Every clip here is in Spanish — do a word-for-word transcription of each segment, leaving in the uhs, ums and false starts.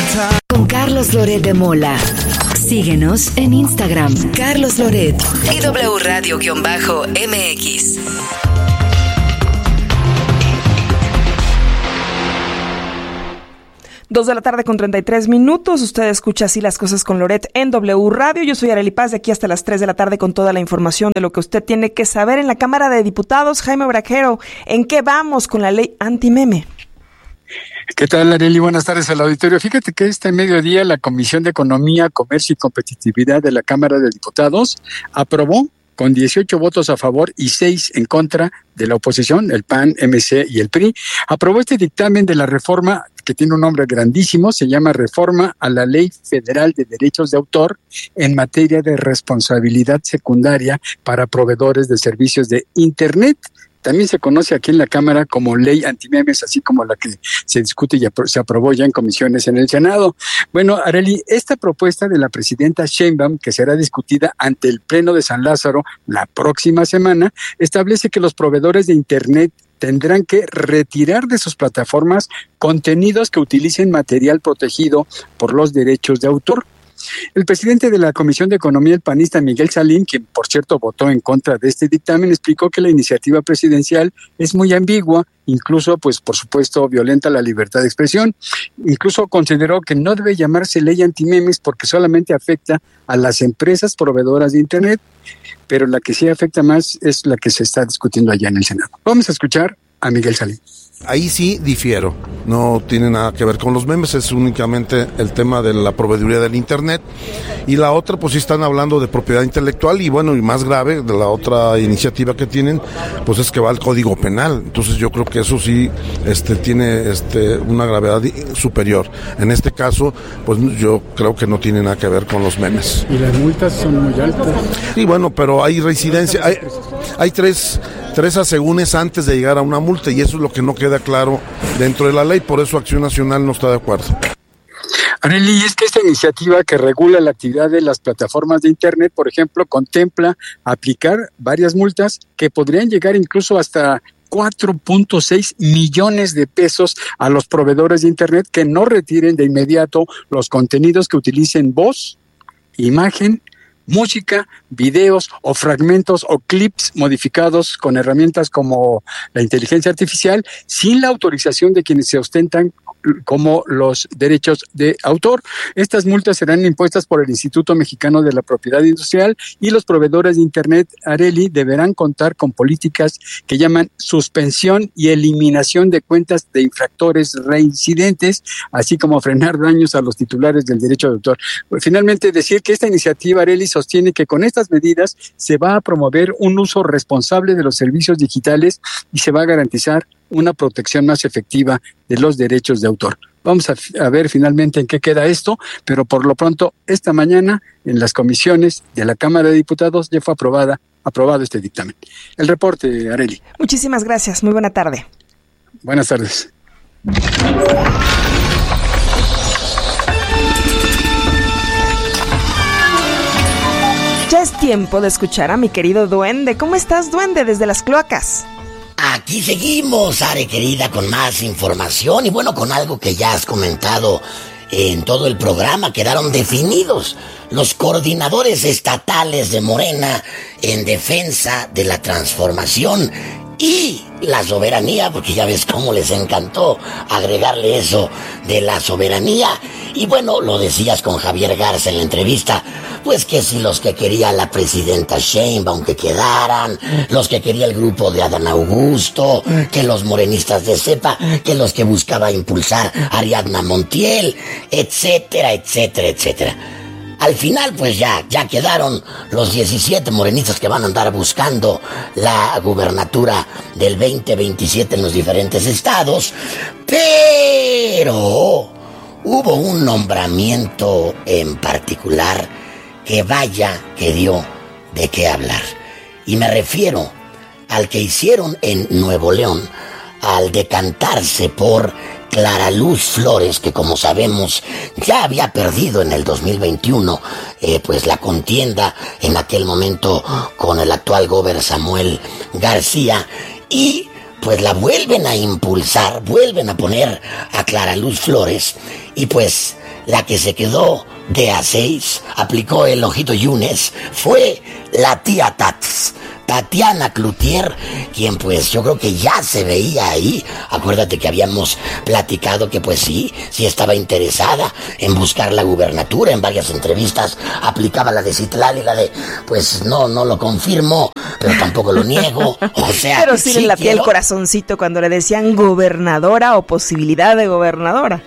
Con Carlos Loret de Mola. Síguenos en Instagram, Carlos Loret y W Radio-M X. Dos de la tarde con treinta y tres minutos. Usted escucha Así las Cosas con Loret en W Radio. Yo soy Arely Paz, de aquí hasta las tres de la tarde con toda la información de lo que usted tiene que saber en la Cámara de Diputados. Jaime Braquero, ¿en qué vamos con la ley antimeme? ¿Qué tal, Arely? Buenas tardes al auditorio. Fíjate que este mediodía la Comisión de Economía, Comercio y Competitividad de la Cámara de Diputados aprobó con dieciocho votos a favor y seis en contra de la oposición, el P A N, M C y el P R I, aprobó este dictamen de la reforma que tiene un nombre grandísimo, se llama Reforma a la Ley Federal de Derechos de Autor en materia de responsabilidad secundaria para proveedores de servicios de Internet. También se conoce aquí en la Cámara como ley antimemes, así como la que se discute y se aprobó ya en comisiones en el Senado. Bueno, Arely, esta propuesta de la presidenta Sheinbaum, que será discutida ante el Pleno de San Lázaro la próxima semana, establece que los proveedores de Internet tendrán que retirar de sus plataformas contenidos que utilicen material protegido por los derechos de autor. El presidente de la Comisión de Economía, el panista Miguel Salim, quien por cierto votó en contra de este dictamen, explicó que la iniciativa presidencial es muy ambigua, incluso pues por supuesto violenta la libertad de expresión. Incluso consideró que no debe llamarse ley antimemes porque solamente afecta a las empresas proveedoras de Internet, pero la que sí afecta más es la que se está discutiendo allá en el Senado. Vamos a escuchar a Miguel Salim. Ahí sí difiero, no tiene nada que ver con los memes, es únicamente el tema de la proveeduría del Internet. Y la otra, pues sí están hablando de propiedad intelectual y bueno, y más grave, de la otra iniciativa que tienen, pues es que va al Código Penal. Entonces yo creo que eso sí este, tiene este, una gravedad superior. En este caso, pues yo creo que no tiene nada que ver con los memes. Y las multas son muy altas. Y bueno, pero hay reincidencia, hay, hay tres... tres asegúnes antes de llegar a una multa y eso es lo que no queda claro dentro de la ley, por eso Acción Nacional no está de acuerdo. Arely, es que esta iniciativa que regula la actividad de las plataformas de Internet, por ejemplo, contempla aplicar varias multas que podrían llegar incluso hasta cuatro punto seis millones de pesos a los proveedores de Internet que no retiren de inmediato los contenidos que utilicen voz, imagen, música, videos o fragmentos o clips modificados con herramientas como la inteligencia artificial sin la autorización de quienes se ostentan como los derechos de autor. Estas multas serán impuestas por el Instituto Mexicano de la Propiedad Industrial y los proveedores de Internet, Arely, deberán contar con políticas que llaman suspensión y eliminación de cuentas de infractores reincidentes, así como frenar daños a los titulares del derecho de autor. Finalmente, decir que esta iniciativa, Arely, sostiene que con estas medidas se va a promover un uso responsable de los servicios digitales y se va a garantizar una protección más efectiva de los derechos de autor. Vamos a, a ver finalmente en qué queda esto, pero por lo pronto esta mañana en las comisiones de la Cámara de Diputados ya fue aprobada, aprobado este dictamen. El reporte, Arely. Muchísimas gracias, muy buena tarde. Buenas tardes. Ya es tiempo de escuchar a mi querido Duende. ¿Cómo estás, Duende, desde las cloacas? Aquí seguimos, Are querida, con más información y bueno, con algo que ya has comentado en todo el programa. Quedaron definidos los coordinadores estatales de Morena en defensa de la transformación y la soberanía, porque ya ves cómo les encantó agregarle eso de la soberanía. Y bueno, lo decías con Javier Garza en la entrevista, pues que si los que quería la presidenta Sheinbaum que quedaran, los que quería el grupo de Adán Augusto, que los morenistas de cepa, que los que buscaba impulsar Ariadna Montiel, etcétera, etcétera, etcétera. Al final, pues ya, ya quedaron los diecisiete morenistas que van a andar buscando la gubernatura del veinte veintisiete en los diferentes estados, pero hubo un nombramiento en particular que vaya que dio de qué hablar. Y me refiero al que hicieron en Nuevo León, al decantarse por Clara Luz Flores, que como sabemos ya había perdido en el dos mil veintiuno eh, pues la contienda en aquel momento con el actual gobernador Samuel García, y pues la vuelven a impulsar, vuelven a poner a Clara Luz Flores, y pues la que se quedó de a seis, aplicó el ojito Yunes, fue la tía Tats, Tatiana Cloutier, quien pues yo creo que ya se veía ahí. Acuérdate que habíamos platicado que pues sí, sí estaba interesada en buscar la gubernatura. En varias entrevistas aplicaba la de Citlali, la de pues no, no lo confirmo, pero tampoco lo niego. O sea, pero sí, sí le latía quiero... el corazoncito cuando le decían gobernadora o posibilidad de gobernadora.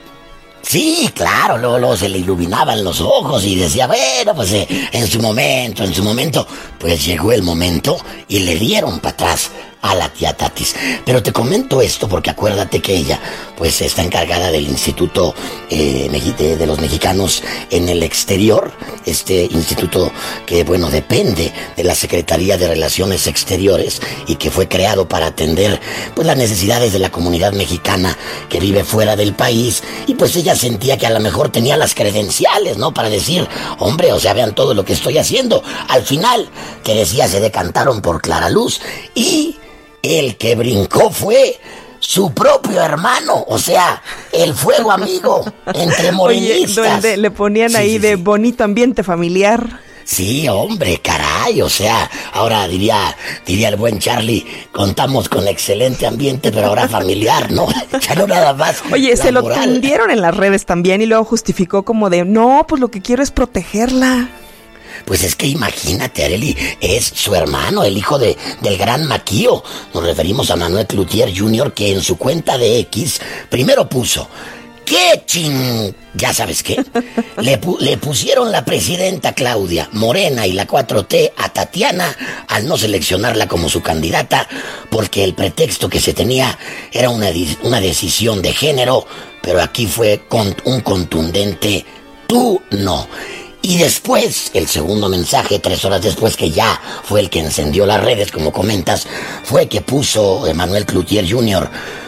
Sí, claro, luego, luego se le iluminaban los ojos y decía, bueno, pues eh, en su momento, en su momento, pues llegó el momento y le dieron para atrás a la tía Tatis. Pero te comento esto porque acuérdate que ella pues está encargada del Instituto eh, de, de los Mexicanos en el Exterior, este instituto que bueno depende de la Secretaría de Relaciones Exteriores y que fue creado para atender pues las necesidades de la comunidad mexicana que vive fuera del país, y pues ella sentía que a lo mejor tenía las credenciales, ¿no? Para decir, hombre, o sea, vean todo lo que estoy haciendo. Al final, que decía, se decantaron por Clara Luz, y el que brincó fue su propio hermano, o sea, el fuego amigo entre morenistas. Oye, donde le ponían sí, ahí sí, de sí. bonito ambiente familiar. Sí, hombre, caray, o sea, ahora diría diría el buen Charlie, contamos con excelente ambiente, pero ahora familiar, ¿no? Ya no nada más. Oye, se moral. Lo tundieron en las redes también y luego justificó como de, no, pues lo que quiero es protegerla. Pues es que imagínate, Arely, es su hermano, el hijo de, del gran Maquío. Nos referimos a Manuel Cloutier junior, que en su cuenta de X primero puso, ¿qué ching? ¿Ya sabes qué? Le, pu- le pusieron la presidenta Claudia, Morena y la cuatro T a Tatiana al no seleccionarla como su candidata, porque el pretexto que se tenía era una, di- una decisión de género, pero aquí fue con un contundente tú no. Y después, el segundo mensaje, tres horas después, que ya fue el que encendió las redes, como comentas, fue que puso Manuel Cloutier junior,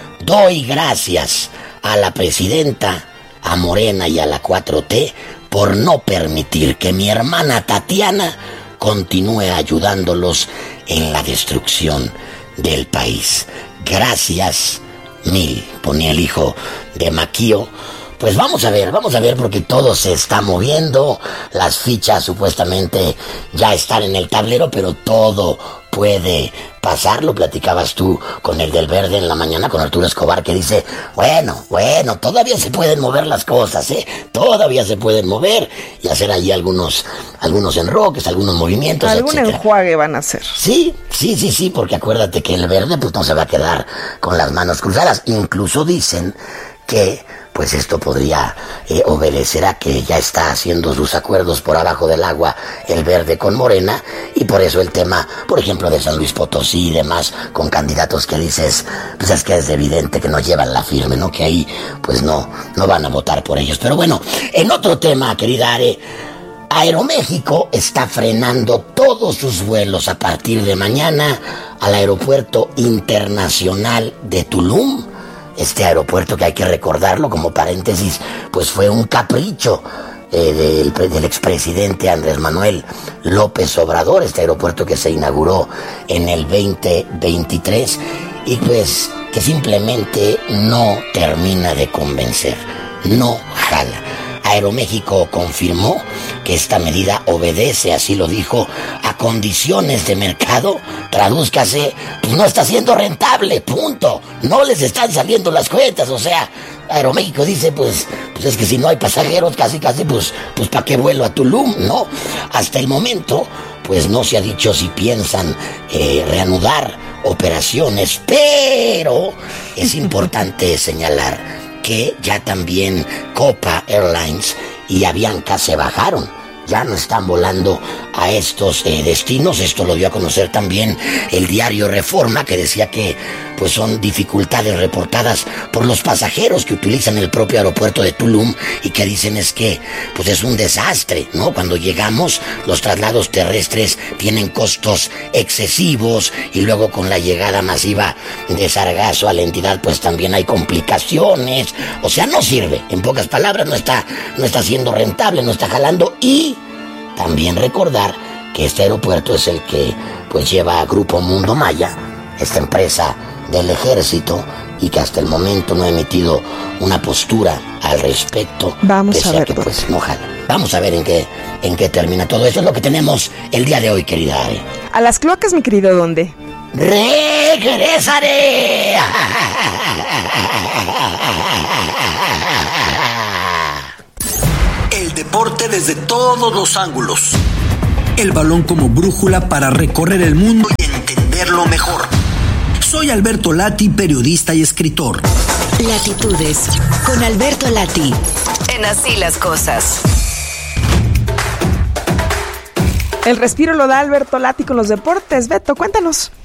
doy gracias a la presidenta, a Morena y a la cuatro T por no permitir que mi hermana Tatiana continúe ayudándolos en la destrucción del país. Gracias mil, ponía el hijo de Maquío. Pues vamos a ver, vamos a ver, porque todo se está moviendo, las fichas supuestamente ya están en el tablero, pero todo puede pasar. Lo platicabas tú con el del Verde en la mañana, con Arturo Escobar, que dice, bueno, bueno, todavía se pueden mover las cosas, ¿eh? Todavía se pueden mover y hacer allí algunos, algunos enroques, algunos movimientos, algún etcétera. Enjuague van a hacer. Sí, sí, sí, sí, porque acuérdate que el Verde pues no se va a quedar con las manos cruzadas. Incluso dicen que pues esto podría eh, obedecer a que ya está haciendo sus acuerdos por abajo del agua el Verde con Morena, y por eso el tema, por ejemplo, de San Luis Potosí y demás, con candidatos que dices, pues es que es evidente que no llevan la firme, ¿no? Que ahí, pues no, no van a votar por ellos. Pero bueno, en otro tema, querida Are, Aeroméxico está frenando todos sus vuelos a partir de mañana al Aeropuerto Internacional de Tulum. Este aeropuerto, que hay que recordarlo como paréntesis, pues fue un capricho eh, del, del expresidente Andrés Manuel López Obrador, este aeropuerto que se inauguró en el veinte veintitrés y pues que simplemente no termina de convencer, no jala. Aeroméxico confirmó que esta medida obedece, así lo dijo, a condiciones de mercado. Tradúzcase, pues no está siendo rentable, punto. No les están saliendo las cuentas, o sea, Aeroméxico dice, pues, pues es que si no hay pasajeros, casi casi, pues, pues ¿para qué vuelo a Tulum? No, hasta el momento, pues no se ha dicho si piensan eh, reanudar operaciones, pero es importante señalar que ya también Copa Airlines y Avianca se bajaron. Ya no están volando a estos eh, destinos. Esto lo dio a conocer también el diario Reforma, que decía que pues son dificultades reportadas por los pasajeros que utilizan el propio aeropuerto de Tulum, y que dicen es que pues es un desastre, ¿no? Cuando llegamos, los traslados terrestres tienen costos excesivos, y luego con la llegada masiva de sargazo a la entidad pues también hay complicaciones. O sea, no sirve, en pocas palabras, no está, no está siendo rentable, no está jalando. Y también recordar que este aeropuerto es el que pues lleva a Grupo Mundo Maya, esta empresa del ejército y que hasta el momento no ha emitido una postura al respecto. Vamos a ver. Que, pues, no jala. Vamos a ver en qué, en qué termina todo eso. Es lo que tenemos el día de hoy, querida Are. A las cloacas, mi querido ¿dónde? ¡Regresaré! El deporte desde todos los ángulos. El balón como brújula para recorrer el mundo y entenderlo mejor. Soy Alberto Lati, periodista y escritor. Latitudes, con Alberto Lati, en Así las Cosas. El respiro lo da Alberto Lati con los deportes. Beto, cuéntanos.